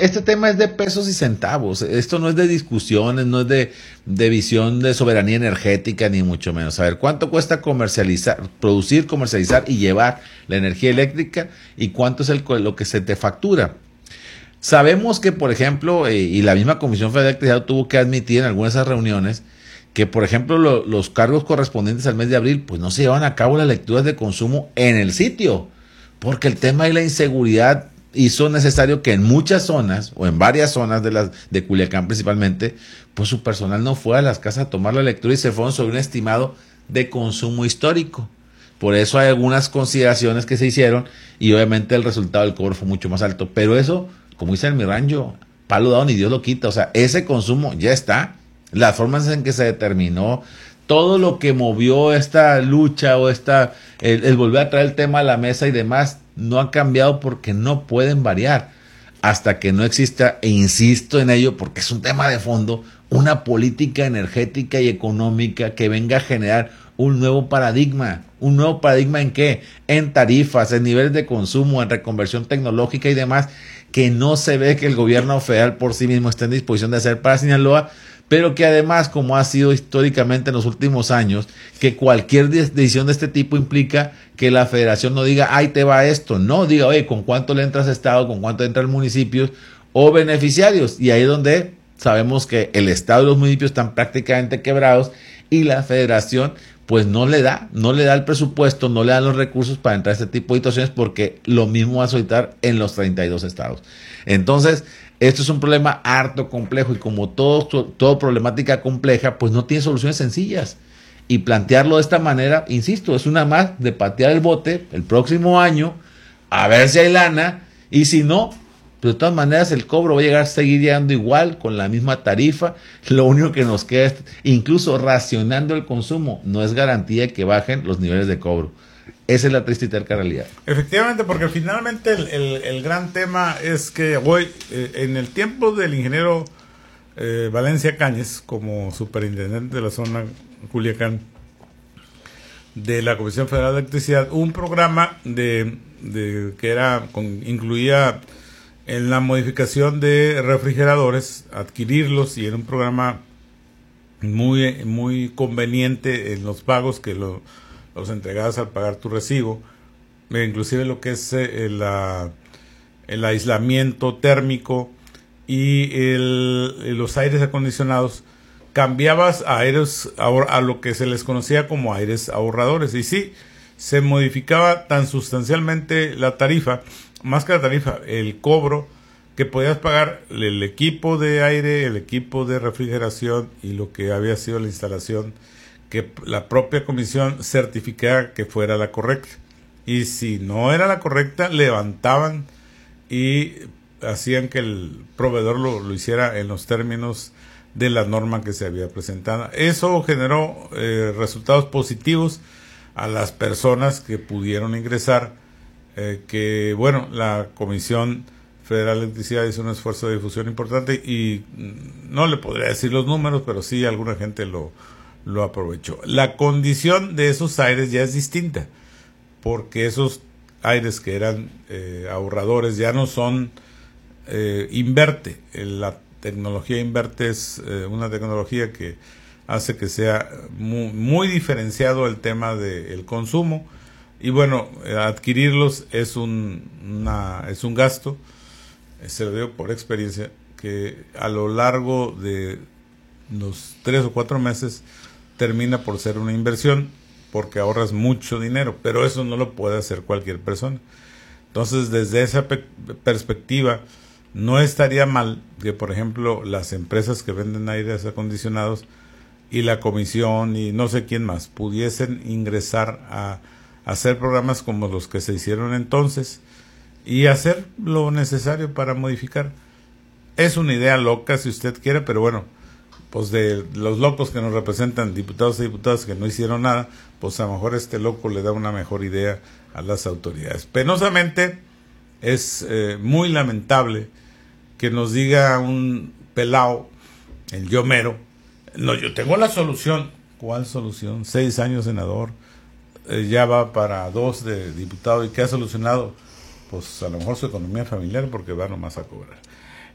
este tema es de pesos y centavos. Esto no es de discusiones, no es de visión de soberanía energética, ni mucho menos. A ver, ¿cuánto cuesta producir, comercializar y llevar la energía eléctrica? ¿Y cuánto es lo que se te factura? Sabemos que, por ejemplo, y la misma Comisión Federal de Electricidad tuvo que admitir en algunas de esas reuniones que, por ejemplo, los cargos correspondientes al mes de abril, pues no se llevan a cabo las lecturas de consumo en el sitio, porque el tema de la inseguridad hizo necesario que en muchas zonas, o en varias zonas de Culiacán principalmente, pues su personal no fue a las casas a tomar la lectura y se fueron sobre un estimado de consumo histórico. Por eso hay algunas consideraciones que se hicieron y obviamente el resultado del cobro fue mucho más alto. Pero eso, como dice en mi rancho, palo dado ni Dios lo quita. O sea, ese consumo ya está. Las formas en que se determinó, todo lo que movió esta lucha o el volver a traer el tema a la mesa y demás, no ha cambiado porque no pueden variar hasta que no exista, e insisto en ello porque es un tema de fondo, una política energética y económica que venga a generar un nuevo paradigma. ¿Un nuevo paradigma en qué? En tarifas, en niveles de consumo, en reconversión tecnológica y demás, que no se ve que el gobierno federal por sí mismo esté en disposición de hacer para Sinaloa, pero que además, como ha sido históricamente en los últimos años, que cualquier decisión de este tipo implica que la federación no diga, ahí te va esto, no, diga, oye, ¿con cuánto le entras a Estado, con cuánto entran municipios o beneficiarios? Y ahí es donde sabemos que el Estado y los municipios están prácticamente quebrados y la federación pues no le da el presupuesto, no le dan los recursos para entrar a este tipo de situaciones porque lo mismo va a solicitar en los 32 estados. Entonces, esto es un problema harto complejo y como todo problemática compleja, pues no tiene soluciones sencillas. Y plantearlo de esta manera, insisto, es una más de patear el bote el próximo año, a ver si hay lana, y si no, pues de todas maneras el cobro va a seguir llegando igual, con la misma tarifa. Lo único que nos queda es, incluso racionando el consumo, no es garantía de que bajen los niveles de cobro. Esa es la triste y terca realidad. Efectivamente, porque finalmente el gran tema es que hoy, en el tiempo del ingeniero Valencia Cáñez, como superintendente de la zona Culiacán, de la Comisión Federal de Electricidad, un programa que incluía en la modificación de refrigeradores, adquirirlos, y era un programa muy, muy conveniente en los pagos que los entregabas al pagar tu recibo, inclusive lo que es el aislamiento térmico y los aires acondicionados, cambiabas a lo que se les conocía como aires ahorradores, y sí, se modificaba tan sustancialmente la tarifa, más que la tarifa, el cobro que podías pagar el equipo de aire, el equipo de refrigeración y lo que había sido la instalación, que la propia comisión certificara que fuera la correcta. Y si no era la correcta, levantaban y hacían que el proveedor lo hiciera en los términos de la norma que se había presentado. Eso generó resultados positivos a las personas que pudieron ingresar, que bueno, la Comisión Federal de Electricidad hizo un esfuerzo de difusión importante y no le podría decir los números, pero sí alguna gente lo aprovechó. La condición de esos aires ya es distinta, porque esos aires que eran ahorradores ya no son inverte. La tecnología inverte es una tecnología que hace que sea muy, muy diferenciado el tema del consumo, y bueno, adquirirlos es un gasto. Se lo digo por experiencia, que a lo largo de los 3 o 4 meses termina por ser una inversión, porque ahorras mucho dinero, pero eso no lo puede hacer cualquier persona. Entonces, desde esa perspectiva, no estaría mal que, por ejemplo, las empresas que venden aires acondicionados y la comisión y no sé quién más pudiesen ingresar a hacer programas como los que se hicieron entonces y hacer lo necesario para modificar. Es una idea loca si usted quiere, pero bueno, pues de los locos que nos representan, diputados y diputadas que no hicieron nada, pues a lo mejor este loco le da una mejor idea a las autoridades. Penosamente es muy lamentable que nos diga un pelao, el yo mero, no, yo tengo la solución. ¿Cuál solución? 6 años senador, ya va para 2 de diputado, ¿y qué ha solucionado? Pues a lo mejor su economía familiar, porque va nomás a cobrar.